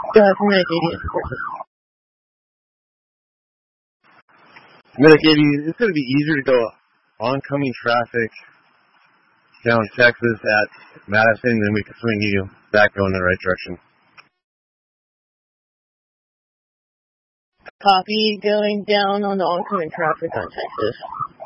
from Medic 80, of course. Medic 80, it's going to be easier to go oncoming traffic down Texas at Madison, then we can swing you back going in the right direction. Copy, going down on the oncoming traffic on Texas.